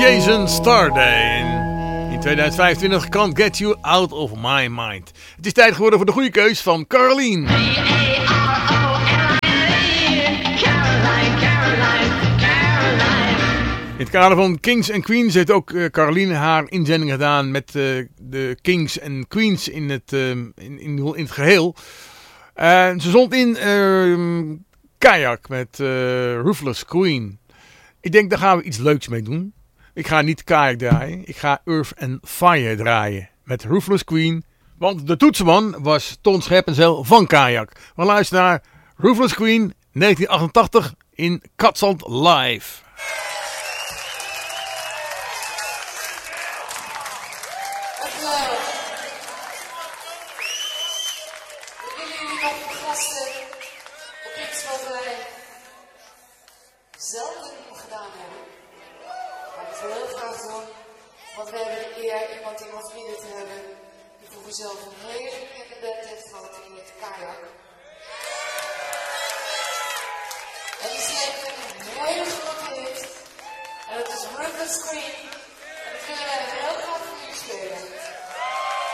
Jason Starday. In 2025 Can't Get You Out of My Mind. Het is tijd geworden voor de goede keus van Caroline. In het kader van Kings and Queens heeft ook Caroline haar inzending gedaan met de Kings and Queens in het geheel. Ze zond in Kayak met Ruthless Queen. Ik denk, daar gaan we iets leuks mee doen. Ik ga niet Kayak draaien. Ik ga Earth and Fire draaien met Ruthless Queen. Want de toetsenman was Ton Scherpenzeel van Kayak. We luisteren naar Ruthless Queen 1988 in Katzand Live. Zelf een hele bekende band heeft gehad in het Kayak. En die heeft een hele grote hit. En dat is Ruthless Queen. En dat willen wij heel graag voor jullie spelen.